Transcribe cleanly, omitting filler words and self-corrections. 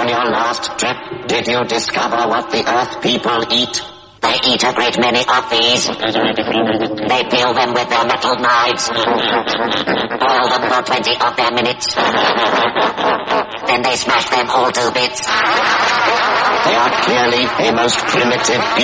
On your last trip, did you discover what the Earth people eat? They eat a great many of these. They peel them with their metal knives. Boil them for 20 of their minutes. Then they smash them all to bits. They are clearly a most primitive people.